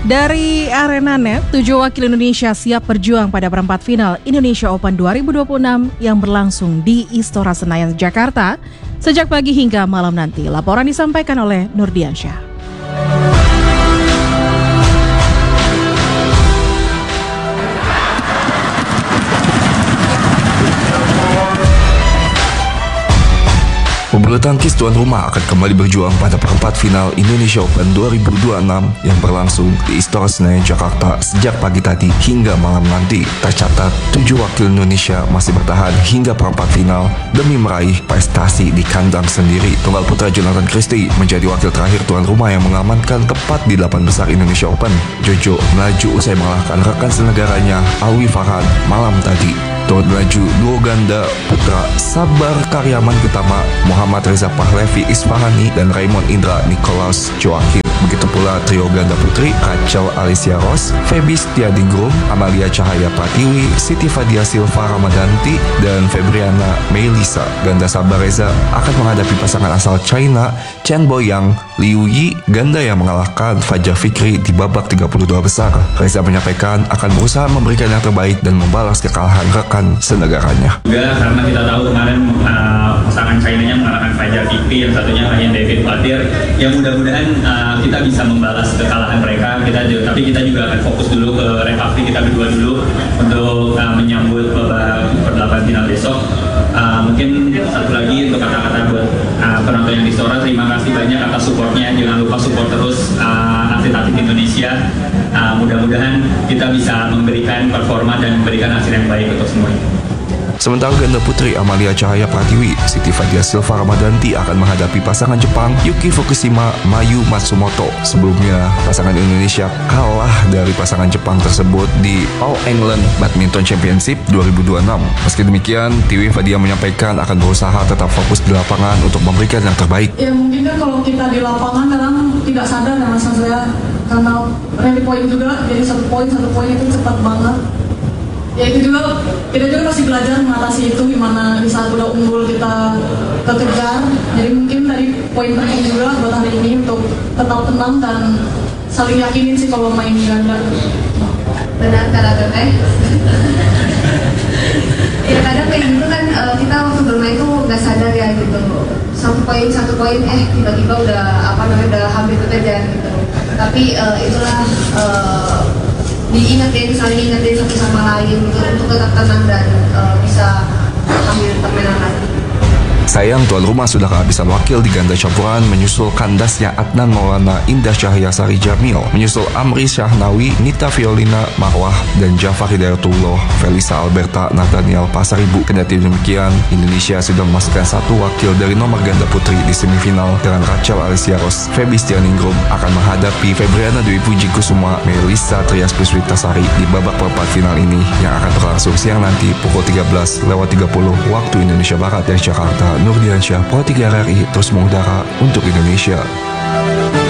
Dari Arena Net, 7 wakil Indonesia siap berjuang pada perempat final Indonesia Open 2026 yang berlangsung di Istora Senayan, Jakarta sejak pagi hingga malam nanti. Laporan disampaikan oleh Nurdiansyah. Pebulu tangkis tuan rumah akan kembali berjuang pada perempat final Indonesia Open 2026 yang berlangsung di Istora Senayan, Jakarta sejak pagi tadi hingga malam nanti. Tercatat, 7 wakil Indonesia masih bertahan hingga perempat final demi meraih prestasi di kandang sendiri. Tunggal putra Jonathan Christie menjadi wakil terakhir tuan rumah yang mengamankan tepat di 8 besar Indonesia Open. Jojo melaju usai mengalahkan rekan senegaranya Alwi Farhan malam tadi. Turut melaju duo ganda putra Sabar Karyaman Utama Muhammad Reza Pahlevi Isfahani dan Raymond Indra Nikolaus Joakim. Begitu pula trio ganda putri Rachel Alicia Ross, Feby Setiadingrum, Amalia Cahaya Pratiwi, Siti Fadia Silva Ramadanti, dan Febriana Melisa. Ganda Sabar Reza akan menghadapi pasangan asal China Chen Boyang Liu Yi, ganda yang mengalahkan Fajar Fikri di babak 32 besar. Reza menyampaikan akan berusaha memberikan yang terbaik dan membalas kekalahan rekan senegaranya. Juga karena kita tahu kemarin pasangan China-nya mengalahkan Fajar Fikri, yang satunya hanya David Fatir, yang mudah-mudahan kita bisa membalas kekalahan mereka. Tapi kita juga akan fokus dulu ke recovery kita berdua dulu untuk menyambut babak per-8 final besok. Mungkin satu lagi untuk kata-kata buat penonton yang di Istora, terima kasih banyak atas supportnya. Jangan lupa support terus atlet-atlet Indonesia. Mudah-mudahan kita bisa memberikan performa dan memberikan hasil yang baik untuk semuanya. Sementara ganda putri Amalia Cahaya Pratiwi, Siti Fadia Silva Ramadanti akan menghadapi pasangan Jepang Yuki Fukushima Mayu Matsumoto. Sebelumnya, pasangan Indonesia kalah dari pasangan Jepang tersebut di All England Badminton Championship 2026. Meski demikian, Tiwi Fadia menyampaikan akan berusaha tetap fokus di lapangan untuk memberikan yang terbaik. Ya mungkin kan kalau kita di lapangan kadang tidak sadar ya Mas saya, karena rally point juga, jadi satu poin itu cepat banget. Ya itu juga, kita juga masih belajar mengatasi itu, gimana di saat udah unggul kita kekejar. Jadi mungkin dari poin penting juga buat hari ini untuk tetap tenang dan saling yakinin sih kalau main ganda. Benar kata Teteh. Ya kadang kayak gitu kan, kita waktu bermain tuh nggak sadar ya gitu. Satu poin tiba-tiba udah udah hampir kekejar gitu. Tapi itulah saling ingetin satu sama lain gitu, untuk tetap tenang dan bisa ambil permainan lagi. Sayang, tuan rumah sudah kehabisan wakil di ganda campuran menyusul kandasnya Adnan Maulana Indah Cahyasari Jamil, menyusul Amri Syahnawi, Nita Violina Marwah, dan Jafar Hidayatullah, Felisa Alberta, Nathaniel Pasaribu. Kendati demikian, Indonesia sudah memasukkan satu wakil dari nomor ganda putri di semifinal dengan Rachel Alicia Ross. Feby Setianingrum akan menghadapi Febriana Dwi Puji Kusuma, Melisa Trias Puspitasari di babak perempat final ini yang akan berlangsung siang nanti pukul 13.30 waktu Indonesia Barat dari Jakarta. Nurdiansyah, Pro 3 RRI, terus mengudara untuk Indonesia.